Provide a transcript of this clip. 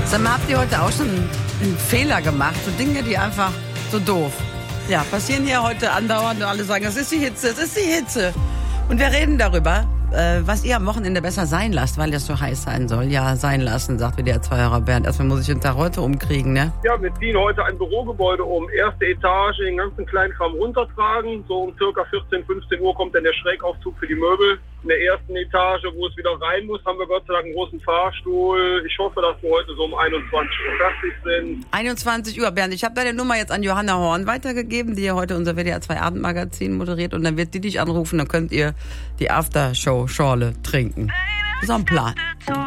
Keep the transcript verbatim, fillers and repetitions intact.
Sag mal, habt ihr heute auch schon einen Fehler gemacht? So Dinge, die einfach so doof. Ja, passieren hier heute andauernd und alle sagen, das ist die Hitze, das ist die Hitze. Und wir reden darüber, äh, was ihr am Wochenende besser sein lasst, weil das so heiß sein soll. Ja, sein lassen, sagt W D R zwei Hörer Bernd. Erstmal muss ich den Tag heute umkriegen, ne? Ja, wir ziehen heute ein Bürogebäude um. Erste Etage, den ganzen kleinen Kram runtertragen. So um circa vierzehn, fünfzehn Uhr kommt dann der Schrägaufzug für die Möbel. In der ersten Etage, wo es wieder rein muss, haben wir Gott sei Dank einen großen Fahrstuhl. Ich hoffe, dass wir heute so um einundzwanzig Uhr fertig sind. einundzwanzig Uhr, Bernd. Ich habe deine Nummer jetzt an Johanna Horn weitergegeben, die ja heute unser W D R zwei Abendmagazin moderiert. Und dann wird die dich anrufen, dann könnt ihr die Aftershow-Schorle trinken. Das ist auch ein Plan.